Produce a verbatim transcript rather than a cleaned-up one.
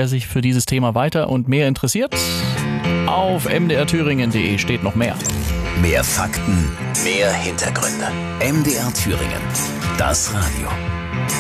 wer sich für dieses Thema weiter und mehr interessiert. Auf m d r thüringen punkt d e steht noch mehr. Mehr Fakten, mehr Hintergründe. M D R Thüringen, das Radio.